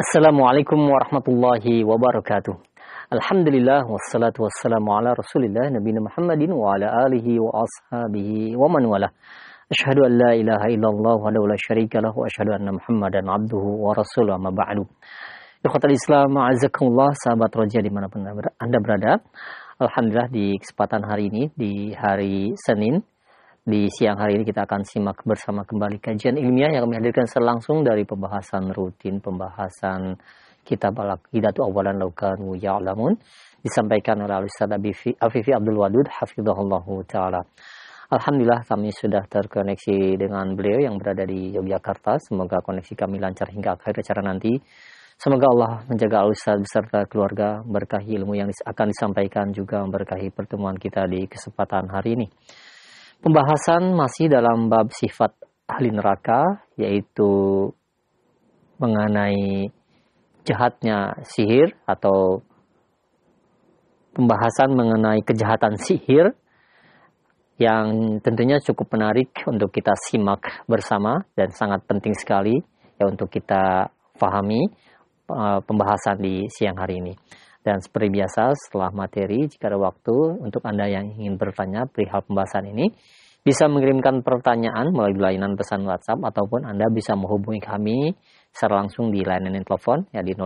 Assalamualaikum warahmatullahi wabarakatuh. Alhamdulillah wassalatu wassalamu ala Rasulillah nabiyina Muhammadin wa ala alihi wa ashabihi wa man wala. Asyhadu an la ilaha illallah wahdahu la syarika lah wa asyhadu anna Muhammadan abduhu wa rasuluhu amma ba'du. Ikhwatal Islam, a'azakumullah, sahabat roja dimanapun Anda berada. Alhamdulillah di kesempatan hari ini, di hari Senin, di siang hari ini kita akan simak bersama kembali kajian ilmiah yang kami hadirkan langsung dari pembahasan rutin, pembahasan kitab Al-Aqidatu Awalan Law Kanu Ya'lamun, disampaikan oleh Ustaz Afifi Abdul Wadud hafizahullahu taala. Alhamdulillah kami sudah terkoneksi dengan beliau yang berada di Yogyakarta. Semoga koneksi kami lancar hingga akhir acara nanti. Semoga Allah menjaga Al-Ustaz beserta keluarga, berkahi ilmu yang akan disampaikan, juga memberkahi pertemuan kita di kesempatan hari ini. Pembahasan masih dalam bab sifat ahli neraka, yaitu mengenai jahatnya sihir atau pembahasan mengenai kejahatan sihir yang tentunya cukup menarik untuk kita simak bersama dan sangat penting sekali ya untuk kita pahami pembahasan di siang hari ini. Dan seperti biasa, setelah materi, jika ada waktu untuk Anda yang ingin bertanya perihal pembahasan ini, bisa mengirimkan pertanyaan melalui layanan pesan WhatsApp, ataupun Anda bisa menghubungi kami secara langsung di layanan telepon ya di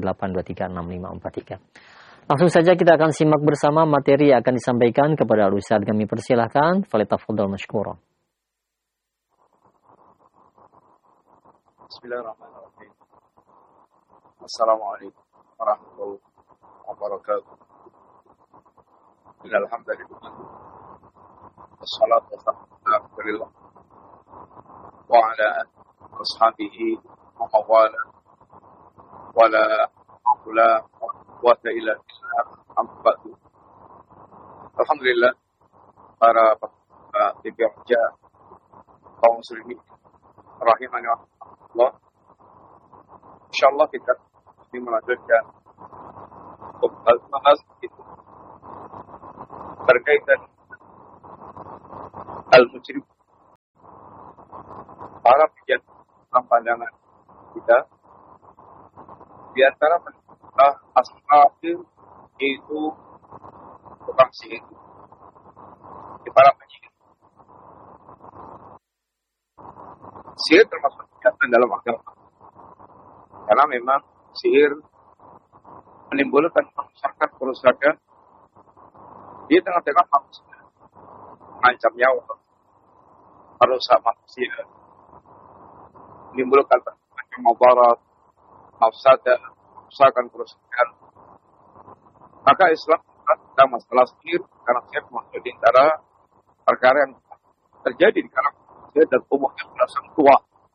0218236543. Langsung saja kita akan simak bersama materi yang akan disampaikan kepada Ustaz. Kami persilahkan, falyatafadhal mashkura. Bismillahirrahmanirrahim. Assalamualaikum warahmatullahi wabarakatuh. Innal hamdalillah wassalatu wassalamu ala rasulillah wa ala ashabihi wa mawala wala haula quwwata illa billah. Amma ba'du. Alhamdulillah, para pekerja kaum muslimin rahimani Allah. Insyaallah kita melanjutkan pembahasan itu berkaitan al-mujrim, para pihak pandangan kita di antara ashabir itu tukang sihir, di para penyihir. Sihir termasuk kejahatan dalam agama, karena memang sihir menimbulkan kerusakan di tengah-tengah manusia, mengancam nyawa, merusak manusia, menimbulkan macam mudarat, mafsadah, kerusakan. Maka Islam tentang masalah sihir, karena sihir termasuk di antara perkara yang terjadi di kalangan manusia dan umumnya berasal tua.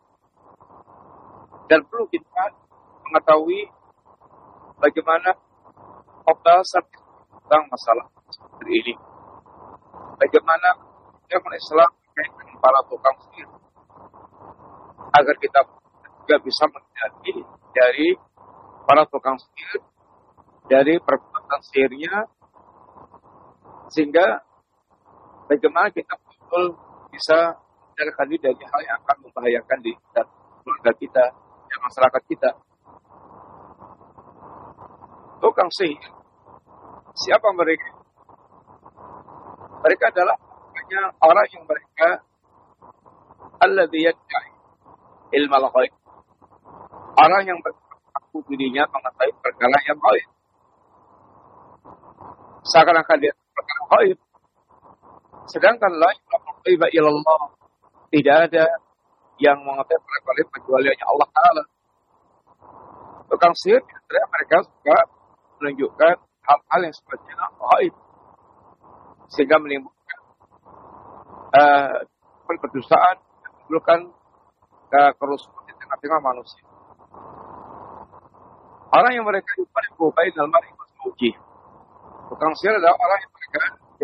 Dan perlu kita mengetahui bagaimana pembahasan tentang masalah seperti ini. Bagaimana agama Islam berkaitan dengan para tukang sihir, agar kita juga bisa menghindari dari para tukang sihir, dari perbuatan sihirnya, sehingga bagaimana kita betul bisa menjaga diri dari hal yang akan membahayakan diri kita, keluarga kita, dan masyarakat kita. Tukang sihir, siapa mereka? Mereka adalah orang yang mereka alladzi yad'i ilmal ghaib, orang yang mengaku dirinya mengetahui perkara yang gaib, seakan-akan dia perkara gaib, sedangkan la ilaha illallah, tidak ada yang mengetahui perkara gaib kecuali hanya Allah Ta'ala. Tukang sihir, mereka suka menunjukkan hal-hal yang sebenarnya gaib, sehingga menimbulkan perdosaan, menimbulkan kerusakan di tengah-tengah manusia. Orang yang mereka yufarriqu bainal mar'i wa zawjihi, tukang sihir adalah orang yang mereka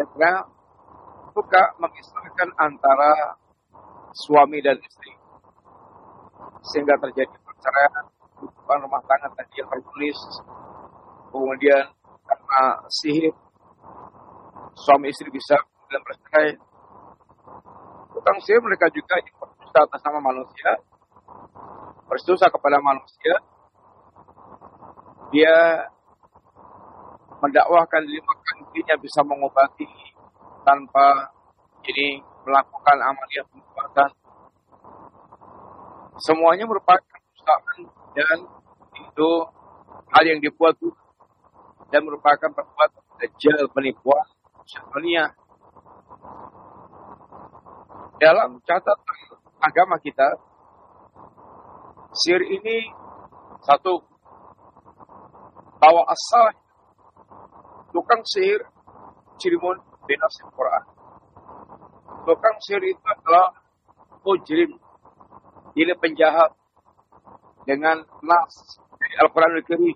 suka mengisahkan antara suami dan istri, sehingga terjadi perceraian, hubungan rumah tangga tadi yang harmonis. Kemudian karena sihir, suami istri bisa dalam bercerai. Tukang sihir mereka juga berdusta atas nama manusia, berdosa kepada manusia, dia mendakwahkan dirinya bisa mengobati tanpa ini melakukan amaliyah pengobatan. Semuanya merupakan kesalahan dan itu hal yang dibuat dan merupakan perbuatan dajjal, penipuan, syaitaniyah. Dalam catatan agama kita, sihir ini satu, bahwa asal tukang sihir cirimun binafsi Quran. Tukang sihir itu adalah mujrim, ini penjahat dengan nas dari Al-Quranul Karim.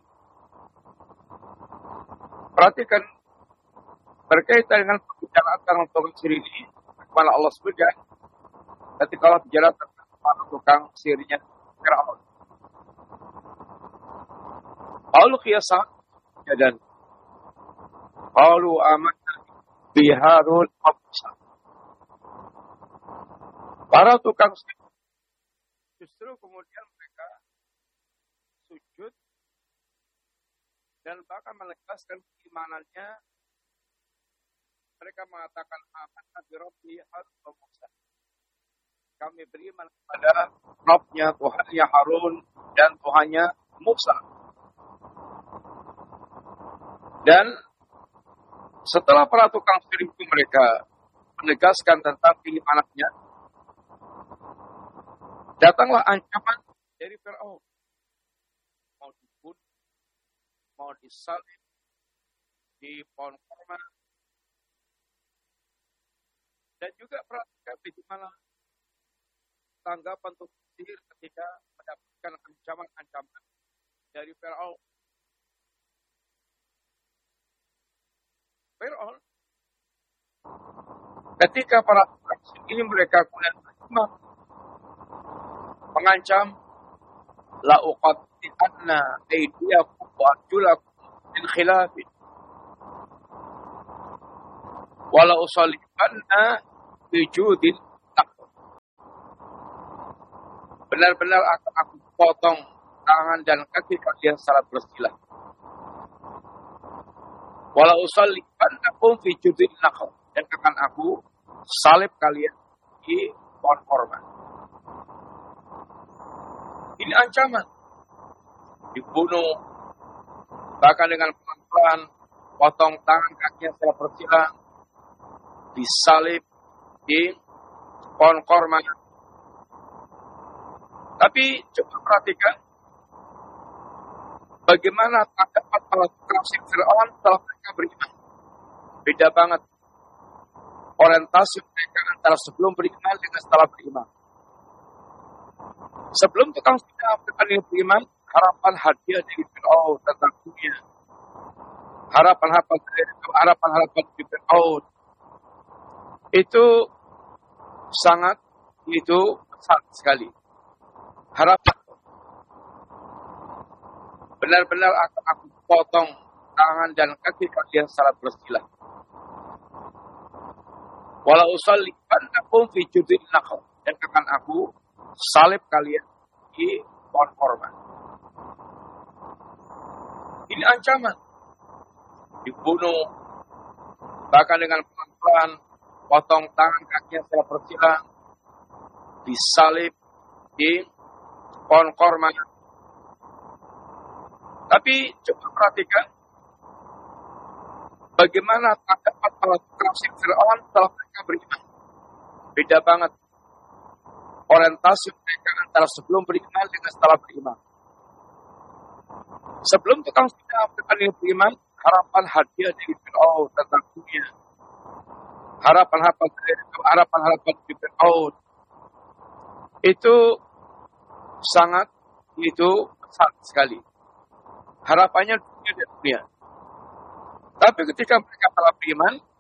Perhatikan berkaitan dengan pembicaraan tentang tukang sihir ini, bagaimana Allah sebutkan ketika Allah bicara tentang tukang sihirnya Fir'aun. Qalu qiyasa dan qalu amanna bi Harun wa Musa. Para tukang sihir justru kemudian mereka sujud dan bahkan menegaskan keimanannya. Mereka mengatakan amanna bi Rabbi Harun wa Musa. Kami beriman kepada Rabbnya, Tuhannya Harun dan Tuhannya Musa. Dan setelah para tukang sihir itu mereka menegaskan tentang keimanannya, datanglah ancaman dari Fir'aun. Mau dibunuh, mau disalib di pohon kurma. Dan juga perhatikan bagaimana tanggapan tukang sihir ketika mendapatkan ancaman-ancaman dari Fir'aun. Fir'aun, ketika para tukang sihir ini mereka kemudian beriman, mengancam, la uqatti'anna aydiyakum wa arjulakum min khilafin wa la usallibanna bi judin. Benar-benar akan aku potong tangan dan kaki kalian secara bersilah. Wala usallibannakum fi judin nakhl, dan akan aku salib kalian di pohon korma. Ini ancaman. Dibunuh, bahkan dengan pelan-pelan, potong tangan kakinya secara bersilah, disalib di pohon korma. Tapi coba perhatikan bagaimana tanggapan para tukang sihir Fir'aun setelah mereka beriman. Beda banget orientasi mereka antara sebelum beriman dengan setelah beriman. Sebelum tukang sihir beriman, harapan hadiah dari Fir'aun tentang dunia, harapan-harapan dari Fir'aun itu sangat besar sekali. Harapan benar-benar akan aku potong tangan dan kaki kalian secara bersilah. Wala usallibannakum fi judin nakhl, dan akan aku salib kalian di pohon korma. Ini ancaman. Dibunuh, bahkan dengan pelan-pelan, potong tangan kakinya secara bersilah, disalib di pohon korma. Tapi coba perhatikan bagaimana tanggapan para tukang sihir Fir'aun setelah mereka beriman. Beda banget orientasi mereka antara sebelum beriman dengan setelah beriman. Sebelum tukang sihir beriman, harapan hadiah dari Fir'aun tentang dunia, harapan-harapan dari Fir'aun itu sangat besar sekali. Harapannya dunia dan dunia. Tapi ketika mereka telah beriman,